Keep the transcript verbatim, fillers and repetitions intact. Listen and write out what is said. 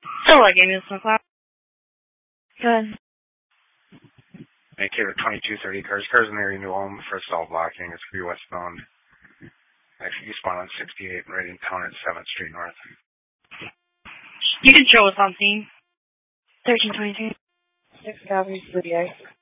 So what gave me this o'clock? Good. Indicator twenty-two thirty, cars, cars in the area, New Ulm for stall blocking. It's going to be westbound. Actually, eastbound on sixty-eight and right in town at seventh Street North. You can show us on scene. thirteen twenty-three. Six copies for the ice.